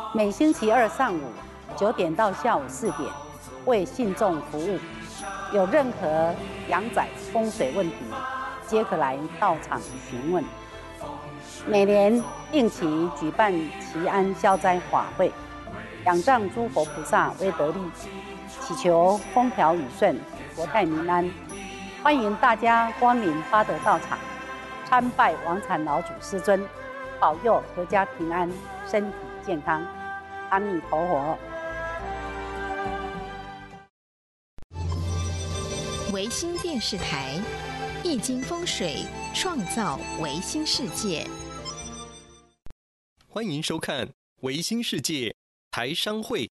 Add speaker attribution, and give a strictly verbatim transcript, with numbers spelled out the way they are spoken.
Speaker 1: 每星期二上午九点到下午四点为信众服务。有任何阳宅风水问题，皆可来到场询问。每年定期举办祈安消灾法会，仰仗诸佛菩萨威德力，祈求风调雨顺、国泰民安。欢迎大家光临八德道场，参拜王产老祖师尊，保佑阖家平安、身体健康。阿弥陀佛。
Speaker 2: 维新电视台，易经风水创造维新世界。
Speaker 3: 欢迎收看《维新世界》台商会